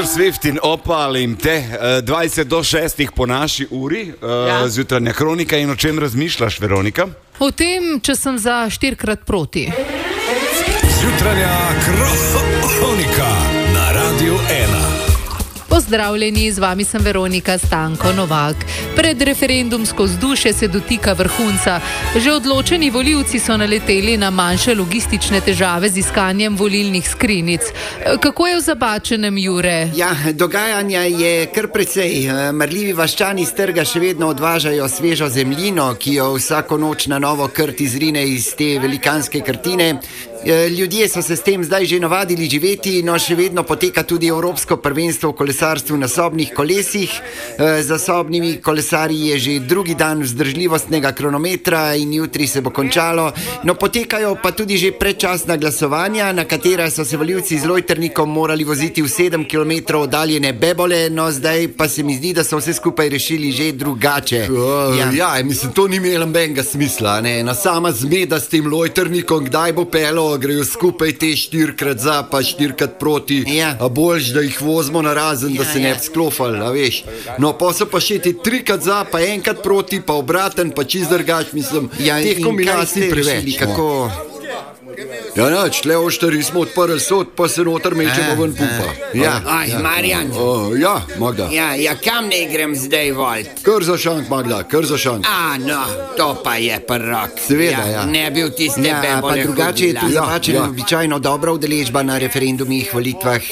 Taylor Swift in opalim te 20 do 6 po naši uri, zjutranja kronika. In o čem razmišljaš, Veronika? O tem, če sem za 4-krat proti. Zjutranja kronika na Radiu 1. Pozdravljeni, z vami sem Veronika Stanko Novak. Pred referendumsko vzdušje se dotika vrhunca. Že odločeni volivci so naleteli na manjše logistične težave z iskanjem volilnih skrinjic. Kako je v Zabačenem, Jure? Ja, dogajanja je kar precej. Marljivi vaščani s trga še vedno odvažajo svežo zemljino, ki jo vsako noč na novo krt izrine iz te velikanske krtine. Ljudje so se s tem zdaj že navadili živeti, no še vedno poteka tudi Evropsko prvenstvo v kolesarstvu na sobnih kolesih. Za sobnimi kolesarji je že drugi dan vzdržljivostnega kronometra in jutri se bo končalo. No, potekajo pa tudi že predčasna glasovanja, na katera so se volivci z lojtrnikom morali voziti v 7 km oddaljene Bebole, no zdaj pa se mi zdi, da so vse skupaj rešili že drugače. Mislim, to ni imelo nobenega smisla, ne? Na sama zmeda s tem lojtrnikom, kdaj bo pelo, grejo skupaj te 4-krat za, pa 4-krat proti, a boljš, da jih vozimo na razen, da se ne bi sklofali, a veš. No, pa so pa še ti 3-krat za, pa 1-krat proti, pa obraten, pa čist drugač, mislim, teh kombinacij preveč. Kako? Ja, nač, tle oštari smo odprli sod, pa se noter mečemo ven pumpa. Aj, Marjan. Ja, Magda. Ja, kam ne grem zdaj volt? Kar za šank, Magda, kar za šank. No, to pa je prvak. Seveda, ja. Ne bil tiste Bebole. Pa drugače je tu Zabačen običajno dobra udeležba na referendumih, volitvah.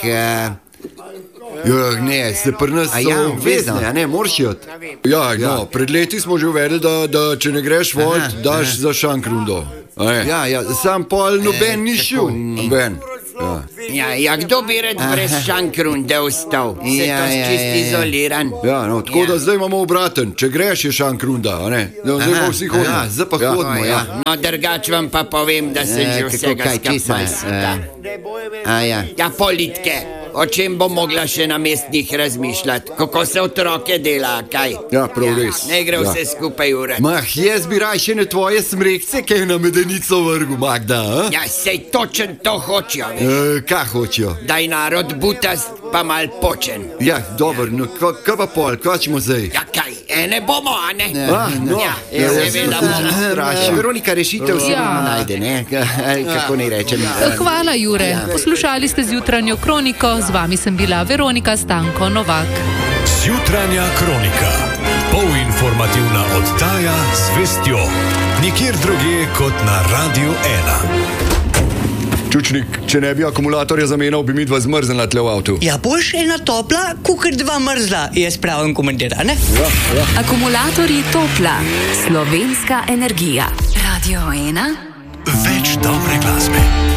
Ne, se pri nas so obvezno, ne, moraš jod. No, pred leti smo že uvedli, da če ne greš volt, daš za šank rundo. Sam pol noben ni šel. Noben. Kdo bi red brez šank runde ostal? Se to čist izoliran. No, tako da zdaj imamo obraten. Če greš je šank runda, a ne? Zdaj pa vsi hodimo. Zdaj pa hodimo, No, drugač vam pa povem, da se že vsega skapal suda. Politke. O čem bo mogla še na mestnih razmišljati? Kako se otroke dela, kaj? Ja, prav res. Ne gre vse skupaj urat. Jaz bi raj še ne tvoje smrekce, kaj na medenico vrgu, Magda, Sej točen to hočijo, Kaj hočijo? Daj narod butast, pa mal počen. Dobro, no, kaj pa pol, kaj ćemo zdaj? Kaj, ne bomo, a ne? Seveda bomo. Veronika, rešitev se vedno najde, ne? Kako ne rečem? Hvala, Jure. Poslušali ste zjutranjo kroniko. Z vami sem bila Veronika Stanko Novak. Zjutranja kronika. Polinformativna oddaja z vestjo. Nikjer drugje kot na Radiu 1. Čučnik, če ne bi akumulatorja zamenjal, bi mi dva zmrznila tle v avtu. Boš ena topla, kukar dva mrzla, je spravim komentar, ne? Akumulatorji Topla. Slovenska energija. Radio 1. Več dobre glasbe.